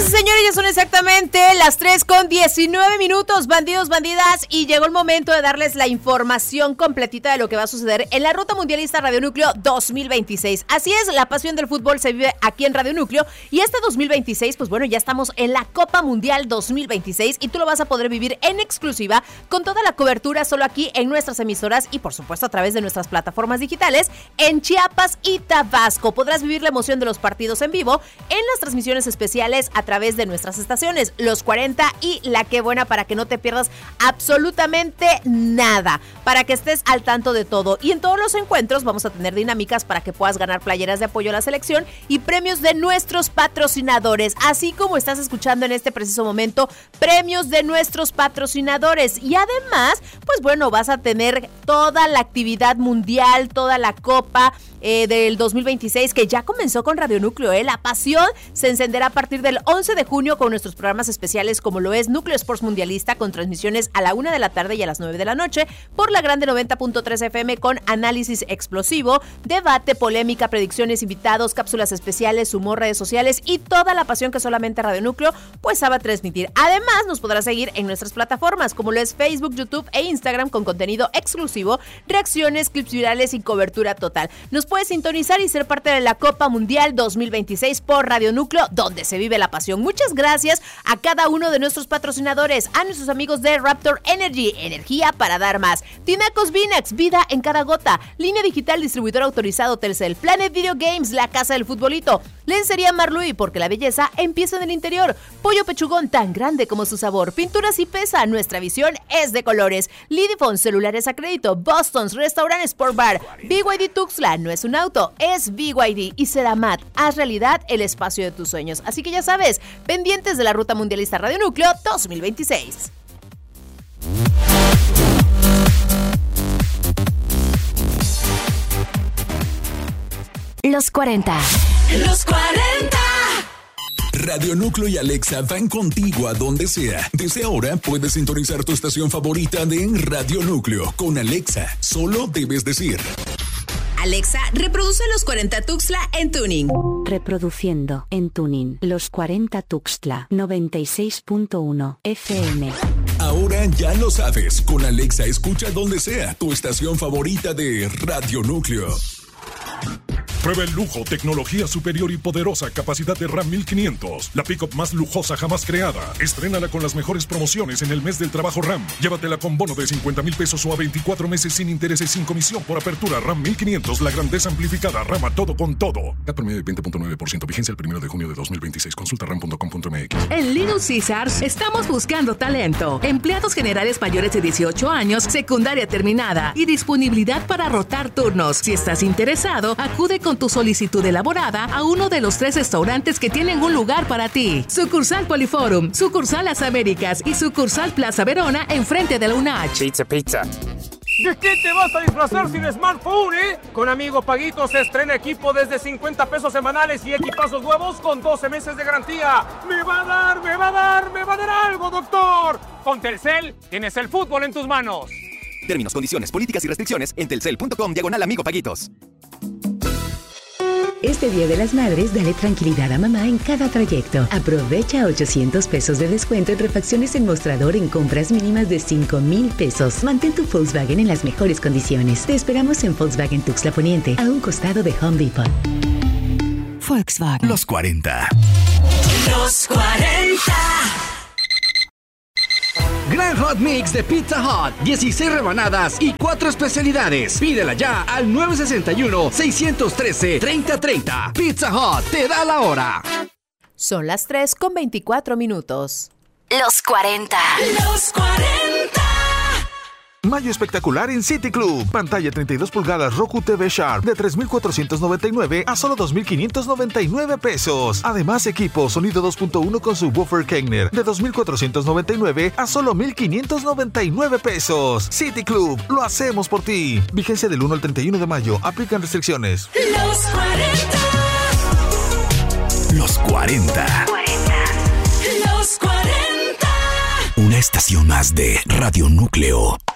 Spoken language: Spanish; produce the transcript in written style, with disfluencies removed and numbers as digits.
Señoras y señores, ya son exactamente las 3:19, bandidos, bandidas, y llegó el momento de darles la información completita de lo que va a suceder en la Ruta Mundialista Radio Núcleo 2026. Así es, la pasión del fútbol se vive aquí en Radio Núcleo, y este 2026, pues bueno, ya estamos en la Copa Mundial 2026, y tú lo vas a poder vivir en exclusiva con toda la cobertura solo aquí en nuestras emisoras y por supuesto a través de nuestras plataformas digitales en Chiapas y Tabasco. Podrás vivir la emoción de los partidos en vivo en las transmisiones especiales a través de nuestras estaciones, Los 40 y La Qué Buena, para que no te pierdas absolutamente nada, para que estés al tanto de todo. Y en todos los encuentros vamos a tener dinámicas para que puedas ganar playeras de apoyo a la selección y premios de nuestros patrocinadores, así como estás escuchando en este preciso momento, premios de nuestros patrocinadores. Y además, pues bueno, vas a tener toda la actividad mundial, toda la Copa del 2026 que ya comenzó con Radio Núcleo. La pasión se encenderá a partir del 11 de junio con nuestros programas especiales, como lo es Núcleo Sports Mundialista, con transmisiones a la 1 de la tarde y a las 9 de la noche por la Grande 90.3 FM, con análisis explosivo, debate, polémica, predicciones, invitados, cápsulas especiales, humor, redes sociales y toda la pasión que solamente Radio Núcleo pues sabe transmitir. Además, nos podrás seguir en nuestras plataformas como lo es Facebook, YouTube e Instagram, con contenido exclusivo, reacciones, clips virales y cobertura total. Nos puedes sintonizar y ser parte de la Copa Mundial 2026 por Radio Núcleo, donde se vive la pasión. Muchas gracias a cada uno de nuestros patrocinadores, a nuestros amigos de Raptor Energy, energía para dar más, Tinacos Vinax, vida en cada gota, Línea Digital, distribuidor autorizado Telcel, Planet Video Games, la casa del futbolito, Lencería Marluy, porque la belleza empieza en el interior, Pollo Pechugón, tan grande como su sabor, Pinturas y Pesa, nuestra visión es de colores, Lidifone, celulares a crédito, Boston's, Restaurant Sport Bar, BYD Tuxtla, no es un auto, es BYD, y Seramat, haz realidad el espacio de tus sueños. Así que ya sabes, pendientes de la Ruta Mundialista Radio Núcleo 2026. Los 40. Los 40. Radio Núcleo y Alexa van contigo a donde sea. Desde ahora puedes sintonizar tu estación favorita de Radio Núcleo con Alexa. Solo debes decir: Alexa, reproduce Los 40 Tuxtla en tuning. Reproduciendo en tuning Los 40 Tuxtla 96.1 FM. Ahora ya lo sabes, con Alexa escucha donde sea tu estación favorita de Radio Núcleo. Prueba el lujo, tecnología superior y poderosa capacidad de Ram 1500, la pick-up más lujosa jamás creada. Estrénala con las mejores promociones en el mes del trabajo Ram. Llévatela con bono de 50,000 pesos o a 24 meses sin intereses, sin comisión por apertura. Ram 1500, la grandeza amplificada. Ram a todo con todo. CAT promedio de 20.9%, vigencia el 1 de junio de 2026. Consulta ram.com.mx. En Little Caesars estamos buscando talento. Empleados generales mayores de 18 años, secundaria terminada y disponibilidad para rotar turnos. Si estás interesado, acude con tu solicitud elaborada a uno de los 3 restaurantes que tienen un lugar para ti. Sucursal Poliforum, sucursal Las Américas y sucursal Plaza Verona enfrente de la UNACH. Pizza. ¿De qué te vas a disfrazar sin smartphone, Con Amigo Paguito se estrena equipo desde 50 pesos semanales y equipazos nuevos con 12 meses de garantía. ¡Me va a dar algo, doctor! Con Telcel tienes el fútbol en tus manos. Términos, condiciones, políticas y restricciones en telcel.com/Amigo Paguitos. Este Día de las Madres, dale tranquilidad a mamá en cada trayecto. Aprovecha 800 pesos de descuento en refacciones en mostrador en compras mínimas de 5,000 pesos. Mantén tu Volkswagen en las mejores condiciones. Te esperamos en Volkswagen Tuxtla Poniente, a un costado de Home Depot. Volkswagen. Los 40. Los 40. Gran Hot Mix de Pizza Hut, 16 rebanadas y 4 especialidades. Pídela ya al 961-613-3030. Pizza Hut te da la hora. Son las 3:24. Los 40. Los 40. Mayo espectacular en City Club. Pantalla 32 pulgadas Roku TV Sharp de 3,499 a solo 2,599 pesos. Además, equipo sonido 2.1 con subwoofer Kegner de 2,499 a solo 1,599 pesos. City Club, lo hacemos por ti. Vigencia del 1 al 31 de mayo. Aplican restricciones. Los 40. Los 40. Los 40. Una estación más de Radio Núcleo.